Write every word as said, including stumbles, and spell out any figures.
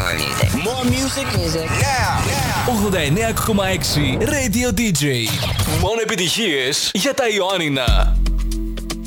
music. More music. Music. Now. Now. ογδόντα εννέα κόμμα έξι Radio ντι τζέι. Μόνο επιτυχίες για τα Ιωάννινα.